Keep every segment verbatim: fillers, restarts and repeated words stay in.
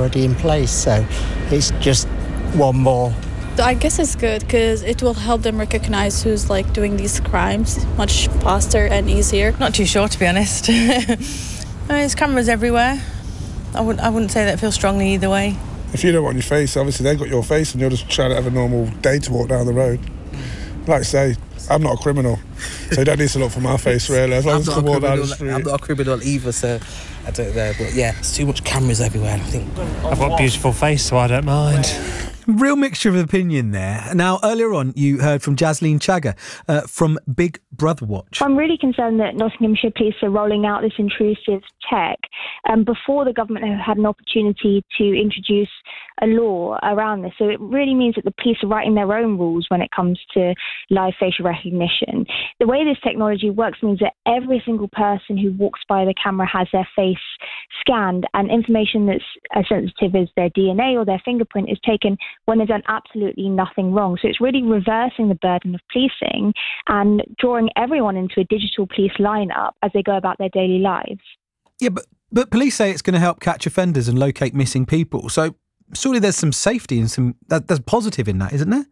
already in place. So it's just one more. I guess it's good because it will help them recognize who's like doing these crimes much faster and easier. Not too sure, to be honest. I mean, there's cameras everywhere. I wouldn't, I wouldn't say that I feel strongly either way. If you don't want your face, obviously they've got your face and you're just trying to have a normal day to walk down the road. Like I say, I'm not a criminal, so you don't need to look for my face, really, as long as I can walk down the street. I'm not a criminal either, so I don't know. But yeah, there's too much cameras everywhere, I think. I've got a beautiful face, so I don't mind. Real mixture of opinion there. Now, earlier on, you heard from Jasleen Chagger uh, from Big Brother Watch. I'm really concerned that Nottinghamshire Police are rolling out this intrusive tech um, before the government have had an opportunity to introduce a law around this. So it really means that the police are writing their own rules when it comes to live facial recognition. The way this technology works means that every single person who walks by the camera has their face scanned, and information that's as sensitive as their D N A or their fingerprint is taken when they've done absolutely nothing wrong. So it's really reversing the burden of policing and drawing everyone into a digital police lineup as they go about their daily lives. Yeah, but, but police say it's going to help catch offenders and locate missing people. So surely there's some safety and some that, there's positive in that, isn't there?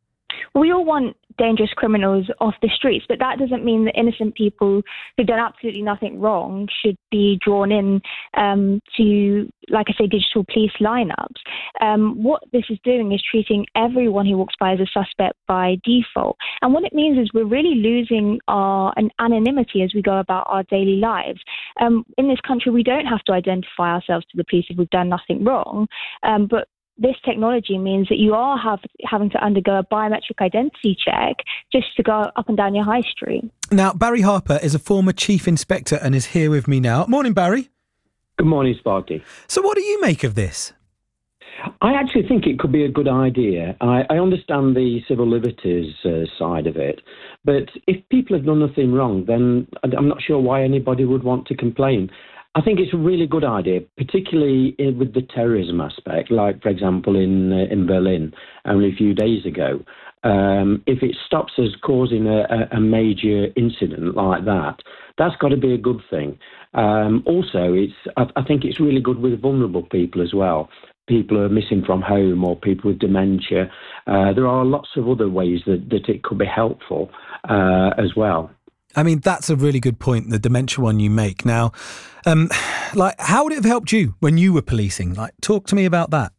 We all want dangerous criminals off the streets, but that doesn't mean that innocent people who've done absolutely nothing wrong should be drawn in um, to, like I say, digital police lineups. Um, what this is doing is treating everyone who walks by as a suspect by default. And what it means is we're really losing our an anonymity as we go about our daily lives. Um, in this country, we don't have to identify ourselves to the police if we've done nothing wrong, um, but this technology means that you are have, having to undergo a biometric identity check just to go up and down your high street. Now, Barry Harper is a former chief inspector and is here with me now. Morning, Barry. Good morning, Sparky. So what do you make of this? I actually think it could be a good idea. I, I understand the civil liberties uh, side of it, but if people have done nothing wrong, then I'm not sure why anybody would want to complain. I think it's a really good idea, particularly with the terrorism aspect, like, for example, in uh, in Berlin only a few days ago. Um, if it stops us causing a, a major incident like that, that's got to be a good thing. Um, also, it's I, I think it's really good with vulnerable people as well. People who are missing from home or people with dementia. Uh, there are lots of other ways that, that it could be helpful uh, as well. I mean, that's a really good point, the dementia one you make. Now, um, like, how would it have helped you when you were policing? Like, talk to me about that.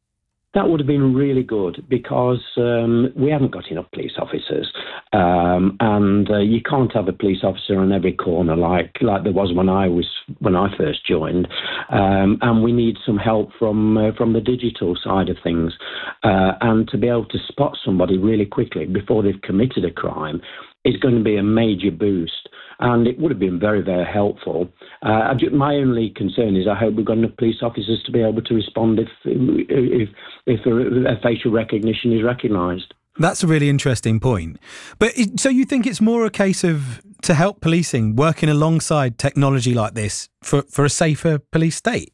That would have been really good because um, we haven't got enough police officers, um, and uh, you can't have a police officer on every corner like like there was when I was when I first joined. Um, and we need some help from uh, from the digital side of things, uh, and to be able to spot somebody really quickly before they've committed a crime is going to be a major boost, and it would have been very, very helpful. Uh, my only concern is I hope we've got enough police officers to be able to respond if if, if a, a facial recognition is recognised. That's a really interesting point. But so you think it's more a case of, to help policing, working alongside technology like this for, for a safer police state?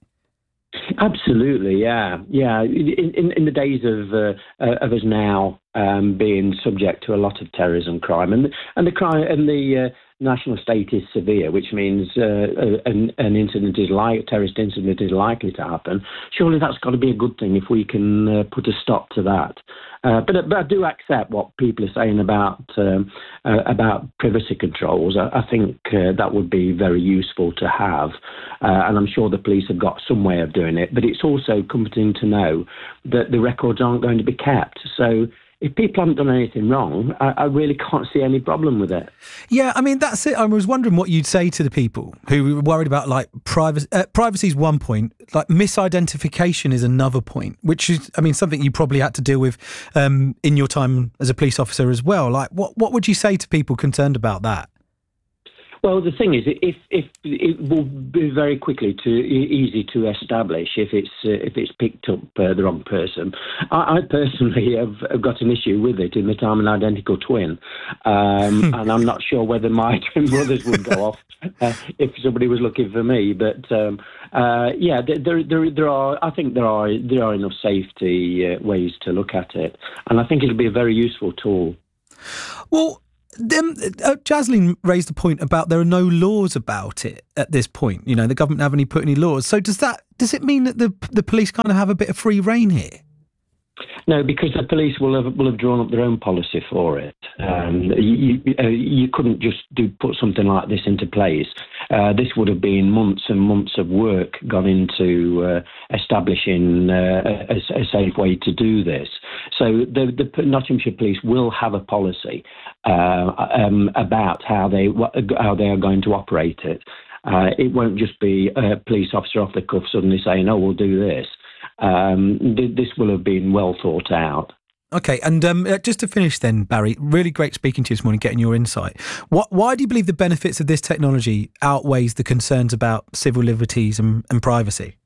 Absolutely, yeah, yeah. In, in, in the days of uh, uh, of us now um, being subject to a lot of terrorism crime, and and the crime and the uh, national state is severe, which means uh, an, an incident is like a terrorist incident is likely to happen. Surely that's got to be a good thing if we can uh, put a stop to that. Uh, but, but I do accept what people are saying about um, uh, about privacy controls. I, I think uh, that would be very useful to have, uh, and I'm sure the police have got some way of doing it. But it's also comforting to know that the records aren't going to be kept. So if people haven't done anything wrong, I, I really can't see any problem with it. Yeah, I mean, that's it. I was wondering what you'd say to the people who were worried about, like, privacy. Uh, privacy is one point, like misidentification is another point, which is, I mean, something you probably had to deal with um, in your time as a police officer as well. Like, what, what would you say to people concerned about that? Well, the thing is, if if it will be very quickly to easy to establish if it's uh, if it's picked up uh, the wrong person. I, I personally have, have got an issue with it in that I'm an identical twin, um, and I'm not sure whether my twin brothers would go off uh, if somebody was looking for me. But um, uh, yeah, there, there there are I think there are there are enough safety uh, ways to look at it, and I think it'll be a very useful tool. Well, Um, uh, Jaslyn raised a point about there are no laws about it at this point. You know, the government haven't any put any laws. So does that does it mean that the the police kind of have a bit of free rein here? No, because the police will have will have drawn up their own policy for it. Um, you you, uh, you couldn't just do put something like this into place. Uh, this would have been months and months of work gone into uh, establishing uh, a, a safe way to do this. So the, the Nottinghamshire Police will have a policy uh, um, about how they how they are going to operate it. Uh, it won't just be a police officer off the cuff suddenly saying, "Oh, we'll do this." Um, th- this will have been well thought out. Okay, and um, just to finish then, Barry, really great speaking to you this morning, getting your insight. What, why do you believe the benefits of this technology outweighs the concerns about civil liberties and, and privacy?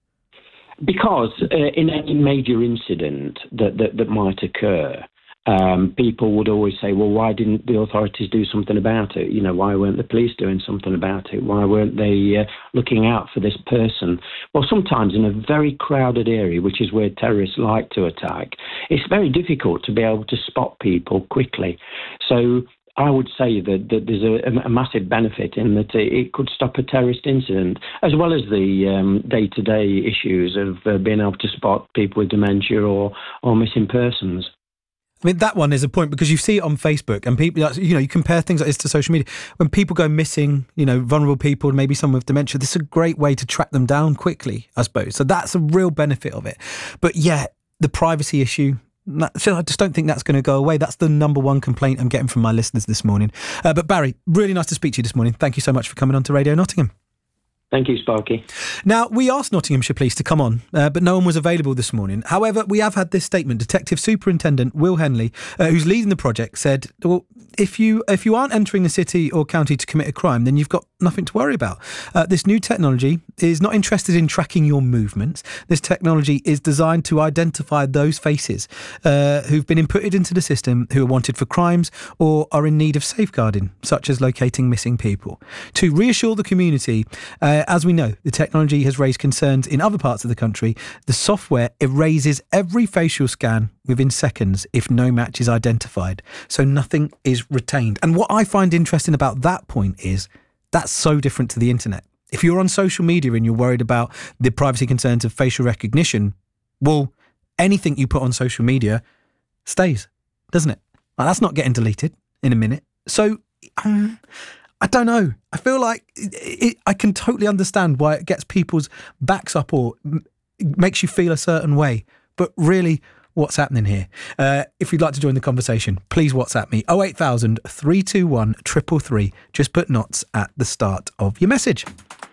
Because uh, in any major incident that, that, that might occur, um, people would always say, well, why didn't the authorities do something about it? You know, why weren't the police doing something about it? Why weren't they uh, looking out for this person? Well, sometimes in a very crowded area, which is where terrorists like to attack, it's very difficult to be able to spot people quickly. So I would say that, that there's a, a massive benefit in that it could stop a terrorist incident, as well as the um, day-to-day issues of uh, being able to spot people with dementia or, or missing persons. I mean, that one is a point because you see it on Facebook and people, you know, you compare things like this to social media. When people go missing, you know, vulnerable people, maybe someone with dementia, this is a great way to track them down quickly, I suppose. So that's a real benefit of it. But yeah, the privacy issue, so I just don't think that's going to go away. That's the number one complaint I'm getting from my listeners this morning. Uh, but Barry, really nice to speak to you this morning. Thank you so much for coming on to Radio Nottingham. Thank you, Sparky. Now, we asked Nottinghamshire Police to come on, uh, but no one was available this morning. However, we have had this statement. Detective Superintendent Will Henley, uh, who's leading the project, said, well, if you if you aren't entering a city or county to commit a crime, then you've got nothing to worry about. Uh, this new technology is not interested in tracking your movements. This technology is designed to identify those faces uh, who've been inputted into the system who are wanted for crimes or are in need of safeguarding, such as locating missing people. To reassure the community, uh, as we know, the technology has raised concerns in other parts of the country. The software erases every facial scan within seconds if no match is identified. So nothing is retained. And what I find interesting about that point is that's so different to the internet. If you're on social media and you're worried about the privacy concerns of facial recognition, well, anything you put on social media stays, doesn't it? Like, that's not getting deleted in a minute. So um, I don't know. I feel like it, it, I can totally understand why it gets people's backs up or m- makes you feel a certain way. But really, what's happening here? Uh, if you'd like to join the conversation, please WhatsApp me oh eight thousand, three two one, three three three. Just put knots at the start of your message.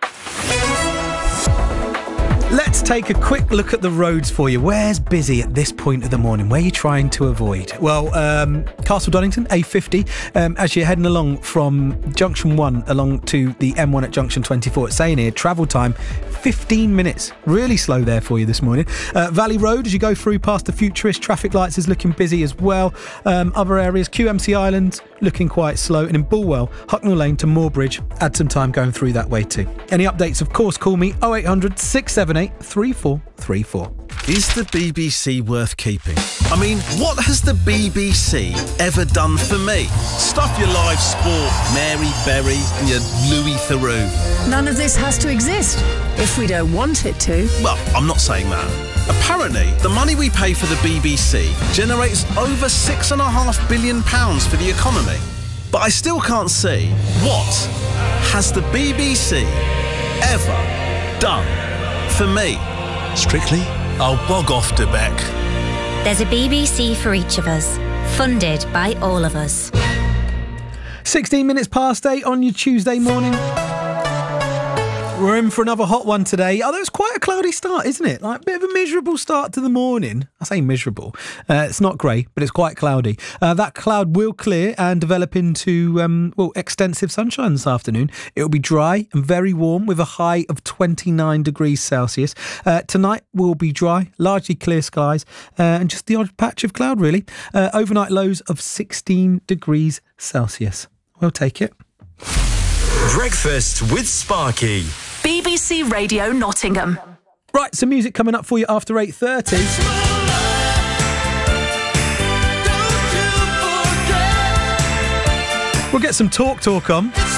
Let's take a quick look at the roads for you. Where's busy at this point of the morning? Where are you trying to avoid? Well, um, Castle Donington, A fifty, um, as you're heading along from Junction one along to the M one at Junction twenty-four. It's saying here, travel time, fifteen minutes. Really slow there for you this morning. Uh, Valley Road, as you go through past the Futurist, traffic lights is looking busy as well. Um, other areas, Q M C Island, looking quite slow. And in Bulwell, Hucknall Lane to Moorbridge, add some time going through that way too. Any updates, of course, call me oh eight hundred, six seven eight, three four three four. Is the B B C worth keeping? I mean, what has the B B C ever done for me? Stuff your live sport, Mary Berry and your Louis Theroux. None of this has to exist if we don't want it to. Well, I'm not saying that. Apparently, the money we pay for the B B C generates over six and a half billion pounds for the economy. But I still can't see what has the B B C ever done for me. Strictly, I'll bog off to Beck. There's a B B C for each of us, funded by all of us. sixteen minutes past eight on your Tuesday morning. We're in for another hot one today. Although it's quite a cloudy start, isn't it? Like a bit of a miserable start to the morning. I say miserable. Uh, it's not grey, but it's quite cloudy. Uh, that cloud will clear and develop into, um, well, extensive sunshine this afternoon. It will be dry and very warm with a high of twenty-nine degrees Celsius. Uh, tonight will be dry, largely clear skies, uh, and just the odd patch of cloud, really. Uh, overnight lows of sixteen degrees Celsius. We'll take it. Breakfast with Sparky. B B C Radio Nottingham. Right, some music coming up for you after eight thirty. We'll get some talk talk on.